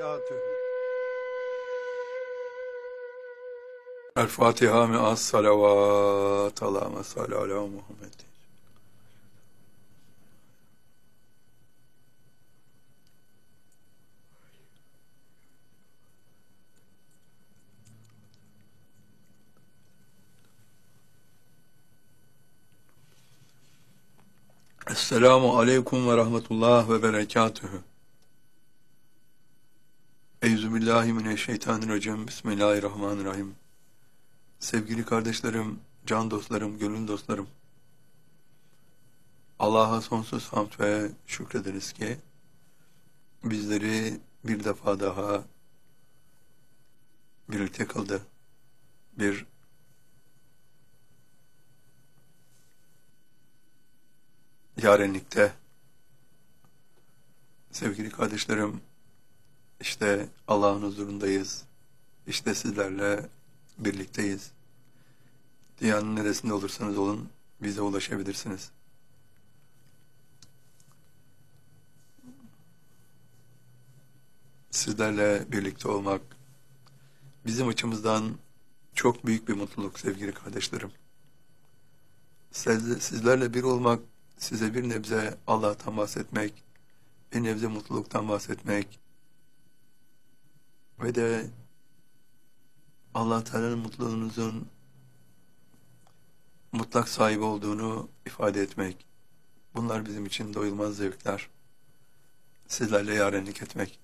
berekatühü. El Fatiha mi'as salavat. Allahümme salli ala Muhammed. Esselamu aleyküm ve rahmetullah ve berekatühü. Euzubillahimineşşeytanirracim. Bismillahirrahmanirrahim. Sevgili kardeşlerim, can dostlarım, gönül dostlarım. Allah'a sonsuz hamd ve şükrederiz ki bizleri bir defa daha birlikte kıldı. Bir yarenlikte. Sevgili kardeşlerim, işte Allah'ın huzurundayız. İşte sizlerle birlikteyiz. Dünyanın neresinde olursanız olun bize ulaşabilirsiniz. Sizlerle birlikte olmak bizim açımızdan çok büyük bir mutluluk sevgili kardeşlerim. Sizlerle bir olmak, size bir nebze Allah'tan bahsetmek, bir nebze mutluluktan bahsetmek ve de Allah Teala'nın mutluluğunuzun mutlak sahibi olduğunu ifade etmek. Bunlar bizim için doyulmaz zevkler. Sizlerle yarenlik etmek.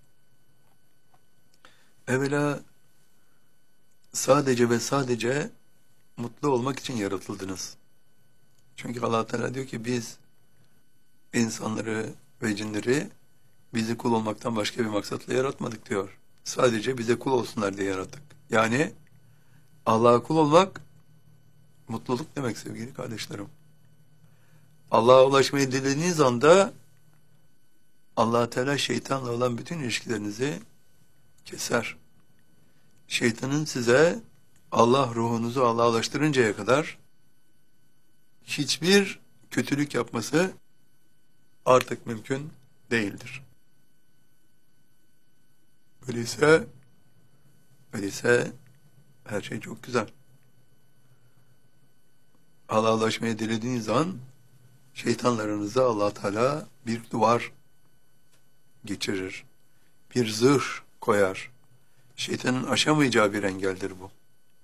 Evvela sadece ve sadece mutlu olmak için yaratıldınız. Çünkü Allah Teala diyor ki biz insanları ve cinleri bizi kul olmaktan başka bir maksatla yaratmadık diyor. Sadece bize kul olsunlar diye yarattık. Yani Allah'a kul olmak mutluluk demek sevgili kardeşlerim. Allah'a ulaşmayı dilediğiniz anda Allah Teala şeytanla olan bütün ilişkilerinizi keser. Şeytanın size Allah ruhunuzu Allah'a ulaştırıncaya kadar hiçbir kötülük yapması artık mümkün değildir. Öyleyse her şey çok güzel. Allah'a ulaşmaya dilediğiniz an şeytanlarınıza Allah Teala bir duvar geçirir. Bir zırh koyar. Şeytanın aşamayacağı bir engeldir bu.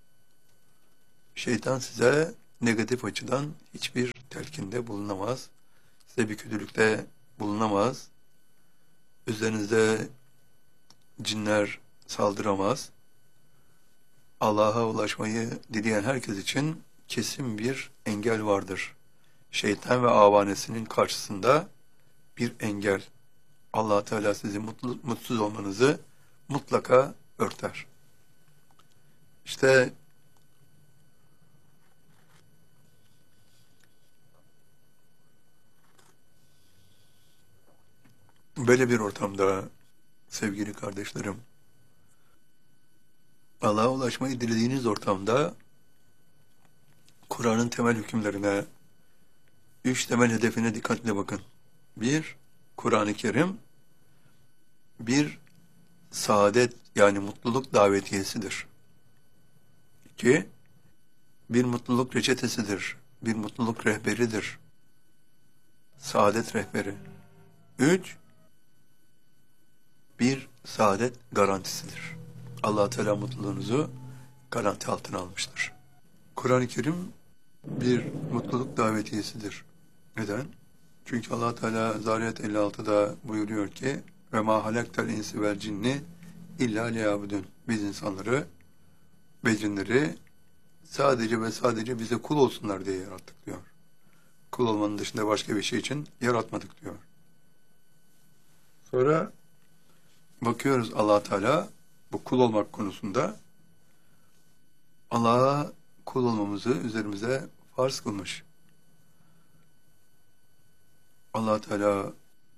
Şeytan size negatif açıdan hiçbir telkinde bulunamaz. Size bir kötülükte bulunamaz. Üzerinize cinler saldıramaz. Allah'a ulaşmayı dileyen herkes için kesin bir engel vardır. Şeytan ve avanesinin karşısında bir engel. Allah Teala sizi mutsuz olmanızı mutlaka örter. İşte böyle bir ortamda sevgili kardeşlerim, Allah'a ulaşmayı dilediğiniz ortamda Kur'an'ın temel hükümlerine, 3 temel hedefine dikkatle bakın. 1. Kur'an-ı Kerim bir saadet yani mutluluk davetiyesidir. 2. Bir mutluluk reçetesidir. Bir mutluluk rehberidir. Saadet rehberi. 3. Bir saadet garantisidir. Allah Teala mutluluğunuzu garanti altına almıştır. Kur'an-ı Kerim bir mutluluk davetiyesidir. Neden? Çünkü Allah Teala Zariyat 56'da buyuruyor ki ve ma halaktel insi vel cinni illa liyabudun. Biz insanları ve cinleri sadece ve sadece bize kul olsunlar diye yarattık diyor. Kul olmanın dışında başka bir şey için yaratmadık diyor. Sonra bakıyoruz Allah Teala bu kul olmak konusunda Allah'a kul olmamızı üzerimize farz kılmış. Allah Teala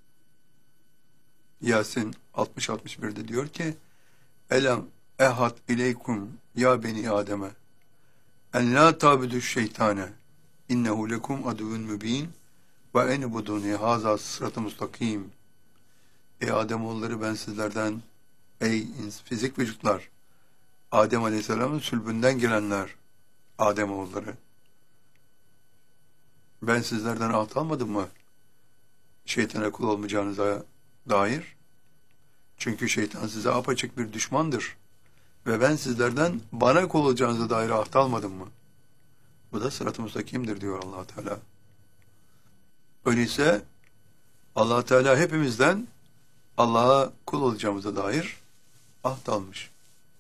Yasin 60-61'de diyor ki Elem ehad ileykum ya beni Adem'e en la tabudu şeytane innehu lekum aduvun mübin ve enibuduni haza sırat-ı mustakim. Ey Ademoğulları ben sizlerden ey fizik vücutlar, Adem Aleyhisselam'ın sülbünden gelenler, Adem oğulları. Ben sizlerden ahd almadım mı? Şeytana kul olmayacağınıza dair. Çünkü şeytan size apaçık bir düşmandır. Ve ben sizlerden bana kul olacağınıza dair ahd almadım mı? Bu da sırat-ı müstakimdir diyor Allah Teala. Öyleyse Allah Teala hepimizden Allah'a kul olacağımıza dair ahd almış.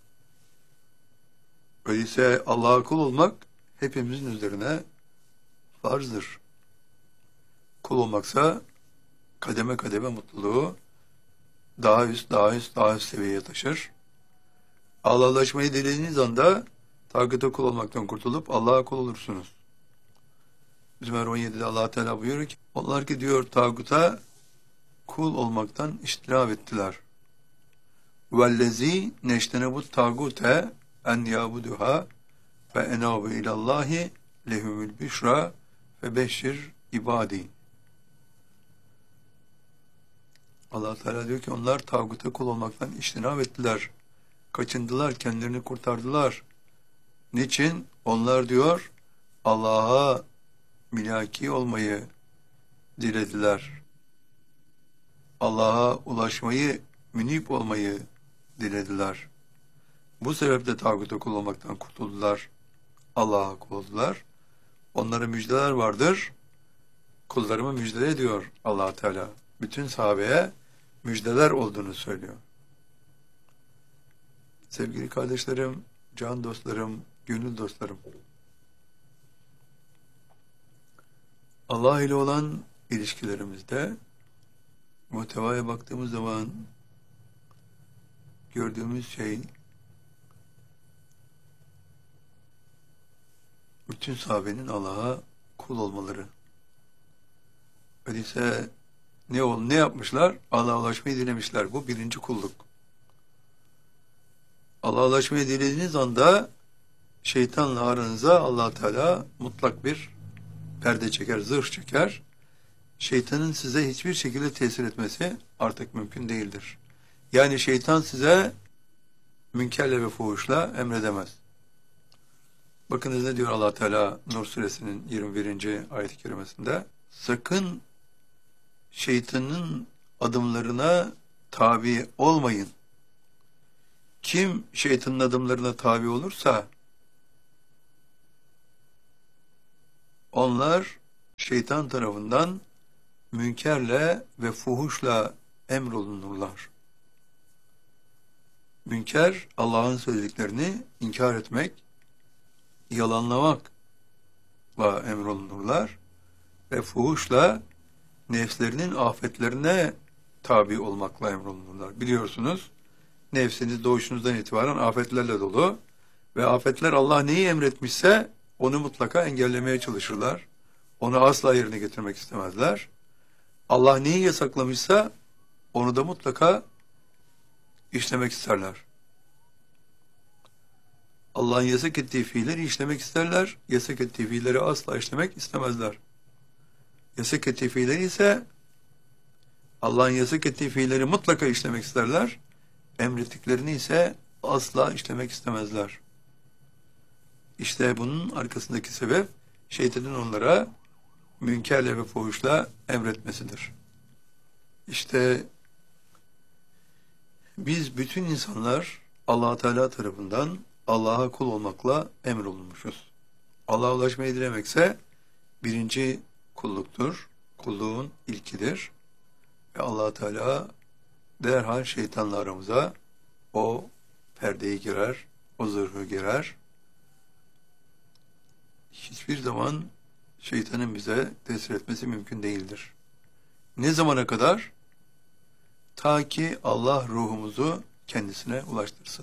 Öyleyse Allah'a kul olmak hepimizin üzerine farzdır. Kul olmaksa kademe kademe mutluluğu daha üst seviyeye taşır. Allah'laşmayı dilediğiniz anda tağuta kul olmaktan kurtulup Allah'a kul olursunuz. Zümer 17'de Allah Teala buyuruyor ki, onlar ki diyor tağuta kul olmaktan iştinab ettiler. Vellezî neştenebut tağute en yabuduha ve enabu ilallahi lehumül büşra ve beşşir ibadi. Allah Teala diyor ki onlar tağuta kul olmaktan iştinab ettiler. Kaçındılar, kendilerini kurtardılar. Niçin? Onlar diyor Allah'a milaki olmayı dilediler. Allah'a ulaşmayı, münip olmayı dilediler. Bu sebeple tağuta kul olmaktan kurtuldular. Allah'a kul oldular. Onlara müjdeler vardır. Kullarımı müjdele ediyor Allah Teala. Bütün sahabeye müjdeler olduğunu söylüyor. Sevgili kardeşlerim, can dostlarım, gönül dostlarım. Allah ile olan ilişkilerimizde muhtevaya baktığımız zaman gördüğümüz şey bütün sahabenin Allah'a kul olmaları. Öyleyse ne yapmışlar? Allah'a ulaşmayı dilemişler. Bu birinci kulluk. Allah'a ulaşmayı dilediğiniz anda şeytanla aranıza Allah Teala mutlak bir perde çeker, zırh çeker. Şeytanın size hiçbir şekilde tesir etmesi artık mümkün değildir. Yani şeytan size münkerle ve fuhuşla emredemez. Bakınız ne diyor Allah Teala Nur suresinin 21. ayet-i kerimesinde? Sakın şeytanın adımlarına tabi olmayın. Kim şeytanın adımlarına tabi olursa onlar şeytan tarafından münkerle ve fuhuşla emrolunurlar. Münker, Allah'ın söylediklerini inkar etmek, yalanlamakla emrolunurlar ve fuhuşla nefslerinin afetlerine tabi olmakla emrolunurlar. Biliyorsunuz, nefsiniz doğuşunuzdan itibaren afetlerle dolu ve afetler Allah neyi emretmişse onu mutlaka engellemeye çalışırlar. Onu asla yerine getirmek istemezler. Allah neyi yasaklamışsa onu da mutlaka işlemek isterler. Allah'ın yasak ettiği fiilleri işlemek isterler. Yasak ettiği fiilleri asla işlemek istemezler. Yasak ettiği fiilleri ise Allah'ın yasak ettiği fiilleri mutlaka işlemek isterler. Emrettiklerini ise asla işlemek istemezler. İşte bunun arkasındaki sebep şeytanın onlara münkerle ve fuhuşla emretmesidir. İşte biz bütün insanlar Allah Teala tarafından Allah'a kul olmakla emrolunmuşuz. Allah'a ulaşmayı dilemekse birinci kulluktur. Kulluğun ilkidir. Ve Allah Teala derhal şeytanla aramıza o perdeyi girer, o zırhı girer. Hiçbir zaman şeytanın bize tesir etmesi mümkün değildir. Ne zamana kadar? Ta ki Allah ruhumuzu kendisine ulaştırsın.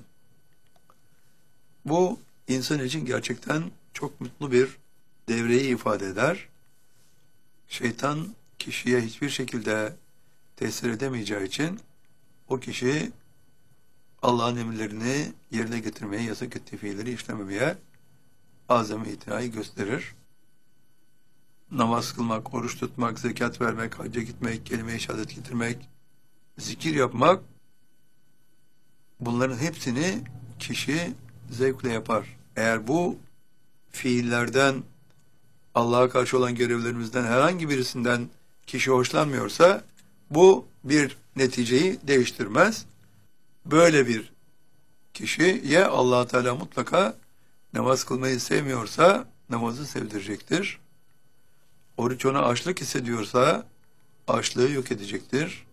Bu insan için gerçekten çok mutlu bir devreyi ifade eder. Şeytan kişiye hiçbir şekilde tesir edemeyeceği için o kişi Allah'ın emirlerini yerine getirmeye, yasak ettiği fiilleri işlememeye azami itinayı gösterir. Namaz kılmak, oruç tutmak, zekat vermek, hacca gitmek, kelime-i şehadet getirmek, zikir yapmak bunların hepsini kişi zevkle yapar. Eğer bu fiillerden, Allah'a karşı olan görevlerimizden herhangi birisinden kişi hoşlanmıyorsa, bu bir neticeyi değiştirmez. Böyle bir kişiye Allah Teala mutlaka namaz kılmayı sevmiyorsa namazı sevdirecektir. Oruç ona açlık hissediyorsa açlığı yok edecektir.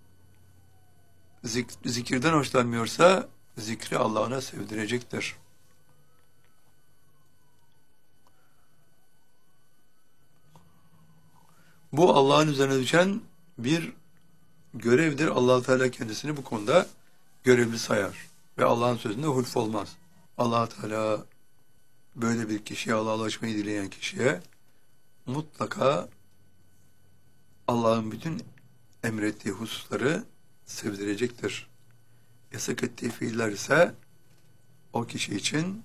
Zikirden hoşlanmıyorsa zikri Allah'ına sevdirecektir. Bu Allah'ın üzerine düşen bir görevdir. Allah Teala kendisini bu konuda görevli sayar ve Allah'ın sözünde hulf olmaz. Allah Teala böyle bir kişiye, Allah'a ulaşmayı dileyen kişiye mutlaka Allah'ın bütün emrettiği hususları sevdirecektir. Yasak ettiği fiiller ise o kişi için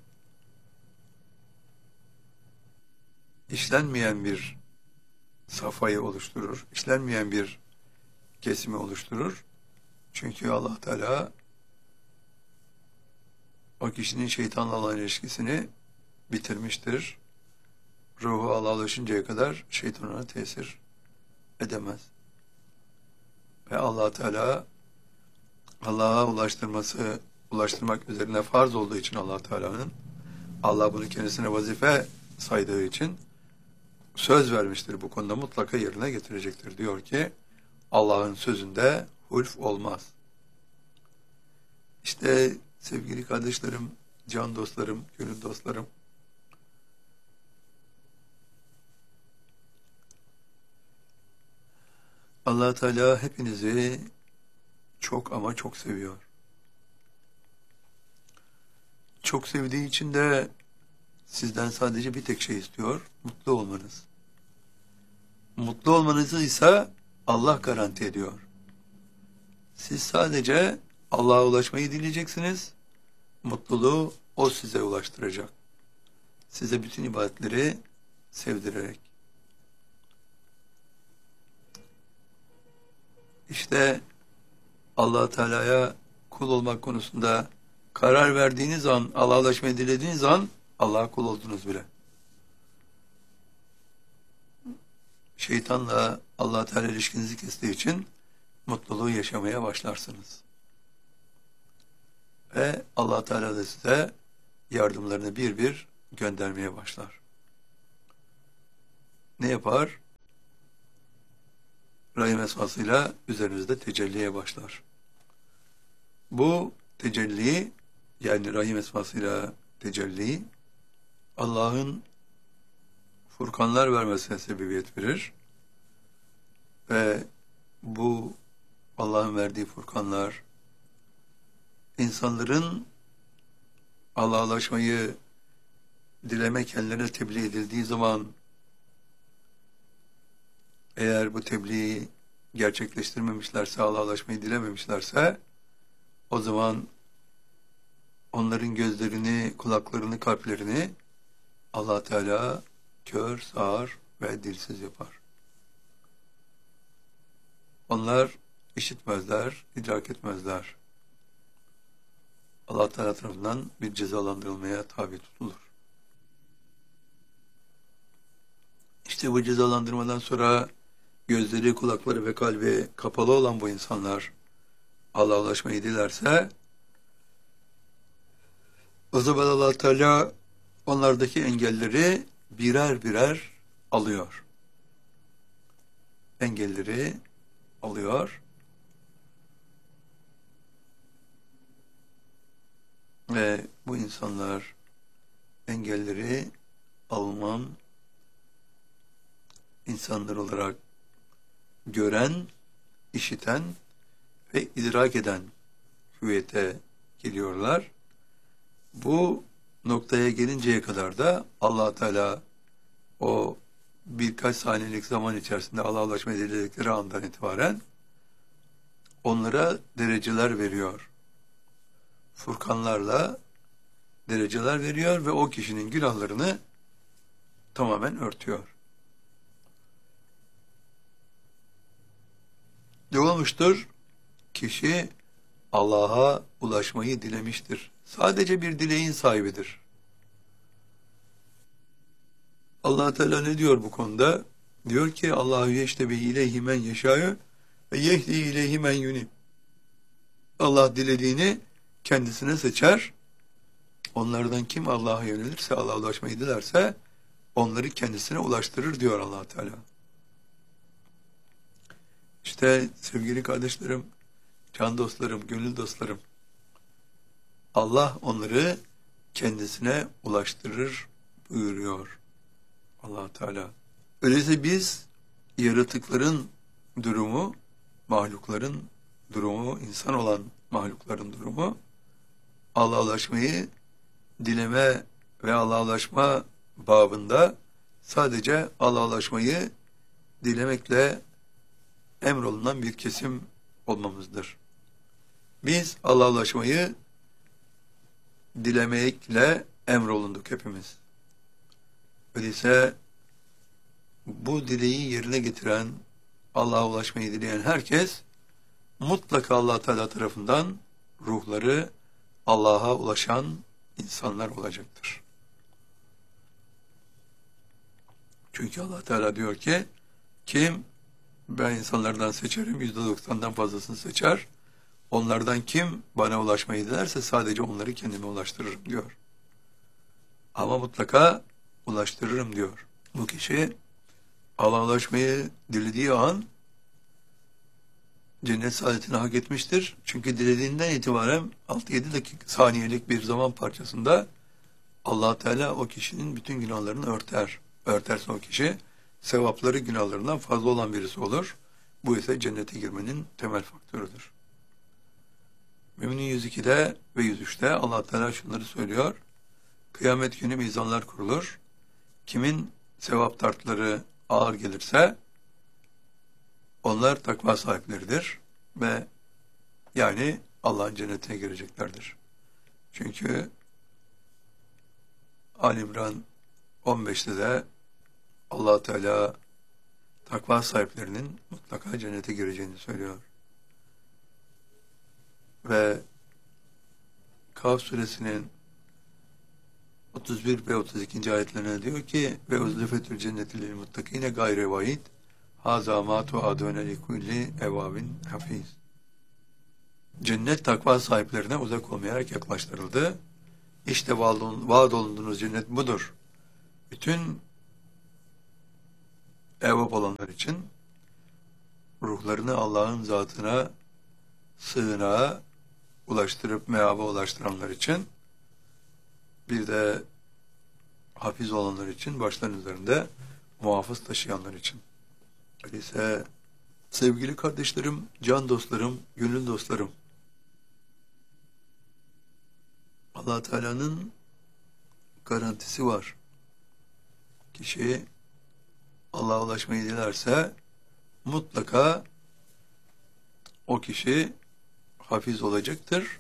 işlenmeyen bir safhayı oluşturur, işlenmeyen bir kesimi oluşturur. Çünkü Allah Teala o kişinin şeytanla olan ilişkisini bitirmiştir. Ruhu Allah'a ulaşıncaya kadar şeytan ona tesir edemez. Ve Allah Teala Allah'a ulaştırmak üzerine farz olduğu için Allah Teala'nın, Allah bunu kendisine vazife saydığı için söz vermiştir. Bu konuda mutlaka yerine getirecektir. Diyor ki Allah'ın sözünde hulf olmaz. İşte sevgili kardeşlerim, can dostlarım, gönül dostlarım, Allah Teala hepinizi çok ama çok seviyor. Çok sevdiği için de sizden sadece bir tek şey istiyor, mutlu olmanız. Mutlu olmanızı ise Allah garanti ediyor. Siz sadece Allah'a ulaşmayı dileyeceksiniz, mutluluğu O size ulaştıracak. Size bütün ibadetleri sevdirerek. İşte Allah Teala'ya kul olmak konusunda karar verdiğiniz an, Allah'a ulaşmayı dilediğiniz an Allah'a kul oldunuz bile. Şeytanla Allah Teala ilişkinizi kestiği için mutluluğu yaşamaya başlarsınız. Ve Allah Teala da size yardımlarını bir bir göndermeye başlar. Ne yapar? Rahim esmasıyla üzerinizde tecelliye başlar. Bu tecelli, yani Rahim esmasıyla tecelli, Allah'ın furkanlar vermesine sebebiyet verir. Ve bu Allah'ın verdiği furkanlar, insanların Allah'a ulaşmayı dileme kendilerine tebliğ edildiği zaman, eğer bu tebliği gerçekleştirmemişlerse, Allah'a ulaşmayı dilememişlerse, o zaman onların gözlerini, kulaklarını, kalplerini Allah Teala kör, sağır ve dilsiz yapar. Onlar işitmezler, idrak etmezler. Allah Teala tarafından bir cezalandırılmaya tabi tutulur. İşte bu cezalandırmadan sonra gözleri, kulakları ve kalbi kapalı olan bu insanlar Allah'a ulaşmayı dilerse, o zaman Allah Teala onlardaki engelleri birer birer alıyor. Engelleri alıyor ve bu insanlar engelleri alınan insanlar olarak gören, işiten ve idrak eden hüviyete geliyorlar. Bu noktaya gelinceye kadar da Allah Teala o birkaç saniyelik zaman içerisinde Allah'a ulaşmayı diledikleri andan itibaren onlara dereceler veriyor. Furkanlarla dereceler veriyor ve o kişinin günahlarını tamamen örtüyor. Ne olmuştur? Kişi Allah'a ulaşmayı dilemiştir. Sadece bir dileğin sahibidir. Allah Teala ne diyor bu konuda? Diyor ki Allahu yeştebi ileyhi men yeşâ'u ve yehdi ileyhi men yunib. Allah dilediğini kendisine seçer. Onlardan kim Allah'a yönelirse, Allah'a ulaşmayı dilerse onları kendisine ulaştırır diyor Allah Teala. İşte sevgili kardeşlerim, can dostlarım, gönül dostlarım, Allah onları kendisine ulaştırır buyuruyor Allah Teala. Öyleyse biz yaratıkların durumu, mahlukların durumu, insan olan mahlukların durumu, Allah'a ulaşmayı dileme ve Allah'a ulaşma babında sadece Allah'a ulaşmayı dilemekle emrolunan bir kesim olmamızdır. Biz Allah'a ulaşmayı dilemekle emrolunduk hepimiz. Öyleyse bu dileği yerine getiren, Allah'a ulaşmayı dileyen herkes mutlaka Allah Teala tarafından ruhları Allah'a ulaşan insanlar olacaktır. Çünkü Allah Teala diyor ki kim ben insanlardan seçerim, %90'dan fazlasını seçer. Onlardan kim bana ulaşmayı dilerse sadece onları kendime ulaştırırım diyor. Ama mutlaka ulaştırırım diyor. Bu kişi Allah'a ulaşmayı dilediği an cennet saadetini hak etmiştir. Çünkü dilediğinden itibaren 6-7 dakika saniyelik bir zaman parçasında Allah Teala o kişinin bütün günahlarını örter. Örterse o kişi sevapları günahlarından fazla olan birisi olur. Bu ise cennete girmenin temel faktörüdür. Mümin 102'de ve 103'te Allah Teala şunları söylüyor. Kıyamet günü mizanlar kurulur. Kimin sevap tartıları ağır gelirse onlar takva sahipleridir ve yani Allah'ın cennetine gireceklerdir. Çünkü Ali İmran 15'te de Allah Teala takva sahiplerinin mutlaka cennete gireceğini söylüyor. Ve Kaf suresinin 31 ve 32. ayetlerine diyor ki ve uzlefetül cenneti lil muttakine gayre vaid haza ma tuadune li kulli evabin hafiz. Cennet takva sahiplerine uzak olmayarak yaklaştırıldı. İşte vaad olunduğunuz cennet budur. Bütün evap olanlar için ruhlarını Allah'ın zatına sığınağa ulaştırıp meaba ulaştıranlar için bir de hafiz olanlar için başların üzerinde muhafız taşıyanlar için. Öyleyse sevgili kardeşlerim, can dostlarım, gönül dostlarım, Allah Teala'nın garantisi var. Kişi Allah'a ulaşmayı dilerse mutlaka o kişi hafiz olacaktır.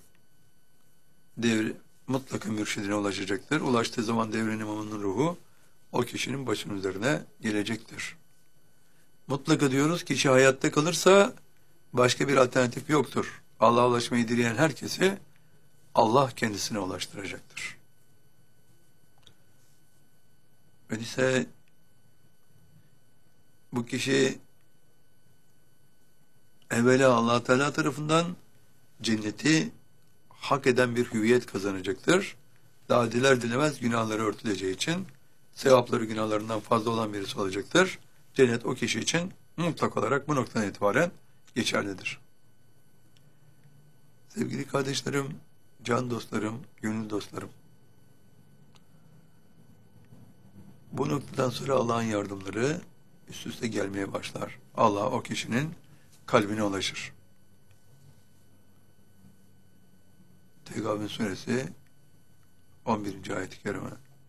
Mutlaka mürşidine ulaşacaktır. Ulaştığı zaman devrin imamının ruhu o kişinin başının üzerine gelecektir. Mutlaka diyoruz kişi hayatta kalırsa başka bir alternatif yoktur. Allah'a ulaşmayı dileyen herkesi Allah kendisine ulaştıracaktır. Öyleyse bu kişi evvela Allah Teala tarafından cenneti hak eden bir hüviyet kazanacaktır. Daha diler dilemez günahları örtüleceği için sevapları günahlarından fazla olan birisi olacaktır. Cennet o kişi için mutlak olarak bu noktadan itibaren geçerlidir. Sevgili kardeşlerim, can dostlarım, gönül dostlarım, bu noktadan sonra Allah'ın yardımları üst üste gelmeye başlar. Allah o kişinin kalbine ulaşır. Tegabün suresi 11. ayet-i kerime.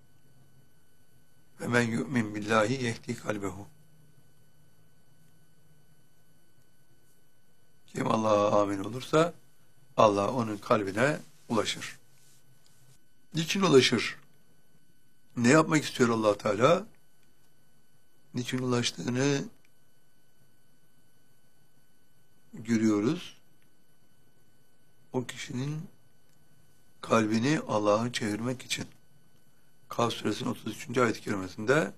Ve men yu'min billahi yehdi kalbehu. Kim Allah'a amin olursa Allah onun kalbine ulaşır. Niçin ulaşır? Ne yapmak istiyor Allah Teala? Niçin ulaştığını görüyoruz. o kişinin kalbini Allah'a çevirmek için Kaf suresinin 33. ayet-i kerimesinde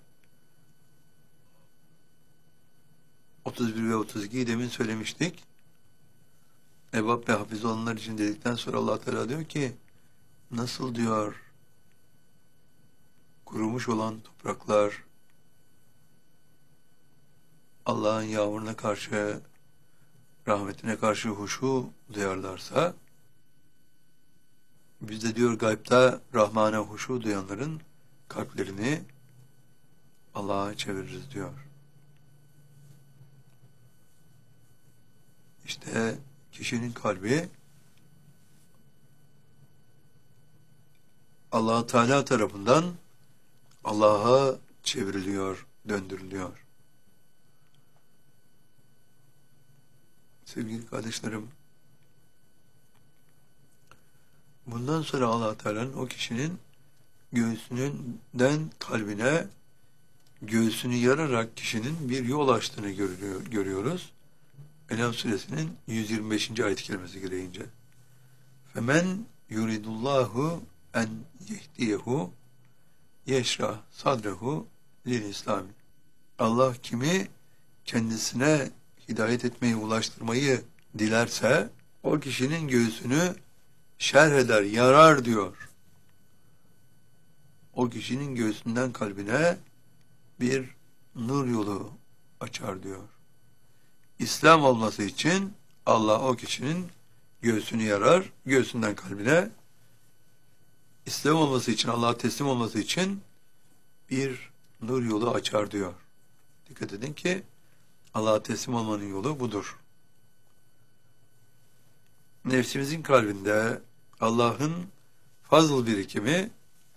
31 ve 32'yi demin söylemiştik. Ebab ve hafiz olanlar için dedikten sonra Allah Teala diyor ki nasıl diyor kurumuş olan topraklar Allah'ın yağmuruna karşı, rahmetine karşı huşu duyarlarsa, biz de diyor gaybta Rahman'a huşu duyanların kalplerini Allah'a çeviririz diyor. İşte kişinin kalbi Allah Teala tarafından Allah'a çevriliyor, döndürülüyor. Sevgili kardeşlerim, bundan sonra Allah Teala'nın o kişinin göğsünden kalbine göğsünü yararak kişinin bir yol açtığını görüyoruz. En'am suresinin 125. ayet-i kerimesi gereğince. Femen yuridullahu en yehdiyehu yeşrah sadrehu lil İslam. Allah kimi kendisine hidayet etmeyi, ulaştırmayı dilerse o kişinin göğsünü şerh eder, yarar diyor. O kişinin göğsünden kalbine bir nur yolu açar diyor. İslam olması için Allah o kişinin göğsünü yarar, göğsünden kalbine. İslam olması için, Allah'a teslim olması için bir nur yolu açar diyor. Dikkat edin ki Allah'a teslim olmanın yolu budur. Nefsimizin kalbinde Allah'ın fazıl birikimi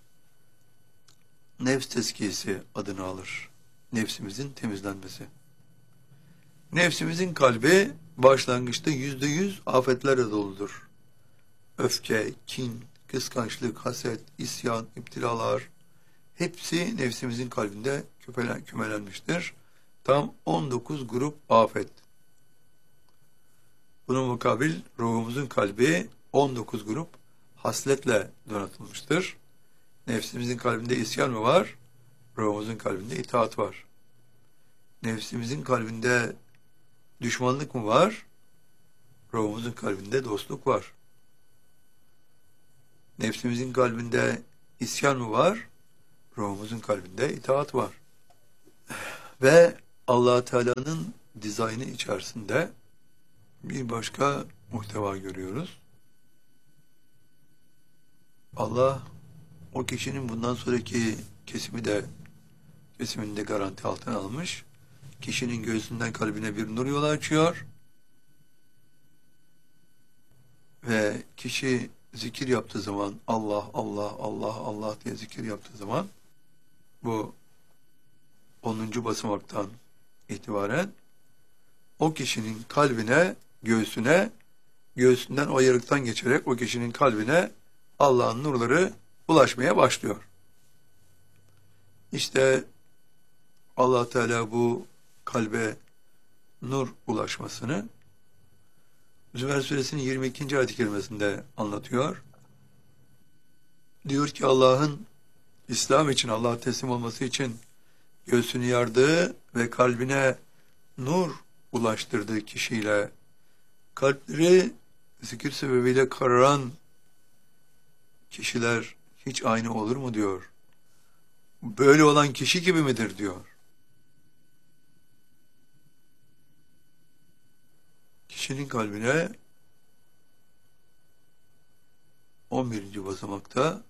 nefs tezkiyesi adını alır. Nefsimizin temizlenmesi. Nefsimizin kalbi başlangıçta %100 afetlerle doludur. Öfke, kin, kıskançlık, haset, isyan, iptilalar hepsi nefsimizin kalbinde kümelenmiştir. Tam 19 grup afet. Bunun mukabil ruhumuzun kalbi 19 grup hasletle donatılmıştır. Nefsimizin kalbinde isyan mı var? Ruhumuzun kalbinde itaat var. Nefsimizin kalbinde düşmanlık mı var? Ruhumuzun kalbinde dostluk var. Nefsimizin kalbinde isyan mı var? Ruhumuzun kalbinde itaat var. Ve Allah Teala'nın dizaynı içerisinde bir başka muhteva görüyoruz. Allah o kişinin bundan sonraki kesimini de garanti altına almış. Kişinin göğsünden kalbine bir nur yolu açıyor. Ve kişi zikir yaptığı zaman Allah, Allah, Allah, Allah diye zikir yaptığı zaman bu 10. basamaktan itibaren o kişinin kalbine, göğsünden o yarıktan geçerek o kişinin kalbine Allah'ın nurları ulaşmaya başlıyor. İşte Allah Teala bu kalbe nur ulaşmasını Zümer suresinin 22. ayet-i kerimesinde anlatıyor. Diyor ki Allah'ın İslam için, Allah'a teslim olması için göğsünü yardığı ve kalbine nur ulaştırdığı kişiyle kalpleri zikir sebebiyle kararan kişiler hiç aynı olur mu diyor. Böyle olan kişi gibi midir diyor. Kişinin kalbine 11. basamakta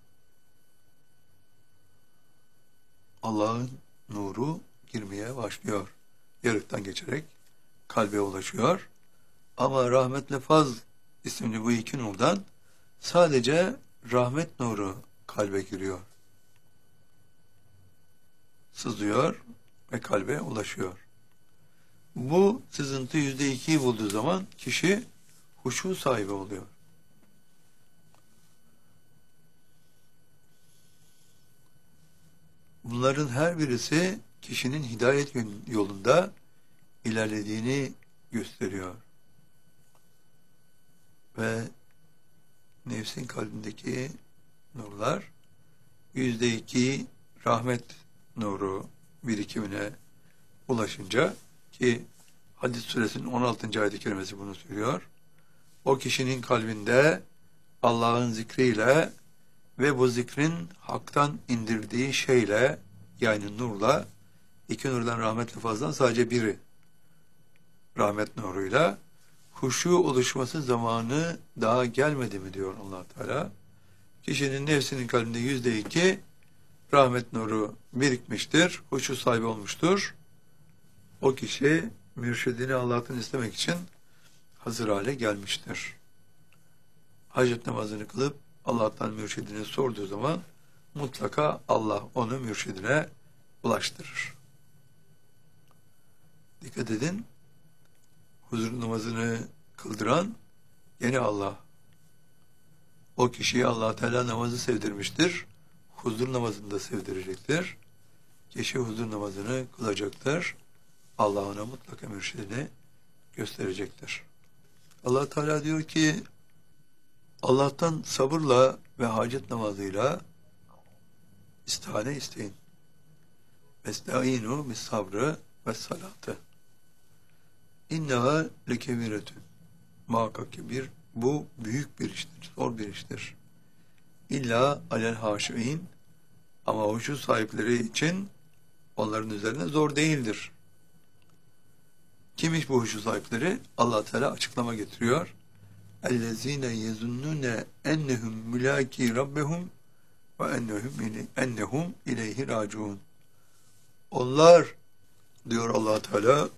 Allah'ın nuru girmeye başlıyor. Yarıktan geçerek kalbe ulaşıyor. Ama rahmetle faz isimli bu iki nurdan sadece rahmet nuru kalbe giriyor. Sızıyor ve kalbe ulaşıyor. Bu sızıntı %2'yi bulduğu zaman kişi huşu sahibi oluyor. Bunların her birisi kişinin hidayet yolunda ilerlediğini gösteriyor. Ve nefsin kalbindeki nurlar %2 rahmet nuru birikimine ulaşınca, ki Hadid suresinin 16. ayet-i kerimesi bunu söylüyor. O kişinin kalbinde Allah'ın zikriyle ve bu zikrin haktan indirdiği şeyle, yani nurla, iki nurdan rahmetle fazla sadece biri rahmet nuruyla huşu oluşması zamanı daha gelmedi mi diyor Allah Teala. Kişinin nefsinin kalbinde %2 rahmet nuru birikmiştir, huşu sahibi olmuştur. O kişi mürşidini Allah'tan istemek için hazır hale gelmiştir. Hacet namazını kılıp Allah'tan mürşidini sorduğu zaman mutlaka Allah onu mürşidine ulaştırır. Dikkat edin, huzur namazını kıldıran gene Allah. O kişiye Allah Teala namazı sevdirmiştir. Huzur namazını da sevdirecektir. Kişi huzur namazını kılacaktır. Allah ona mutlaka mürşidini gösterecektir. Allah Teala diyor ki, Allah'tan sabırla ve hacet namazıyla istihane isteyin. Estağinu bis sabrı ve salatı. İnneha lekebiretün. Muhakkak ki bu büyük bir iştir, zor bir iştir. İlla alel haşiin, ama huşu sahipleri için onların üzerine zor değildir. Kimmiş bu huşu sahipleri? Allah Teala açıklama getiriyor. اَلَّذ۪ينَ يَزُنُّونَ اَنَّهُمْ مُلَاكِي رَبَّهُمْ وَاَنَّهُمْ اِلَيْهِ رَاجُونَ. Onlar, diyor Allah Teala,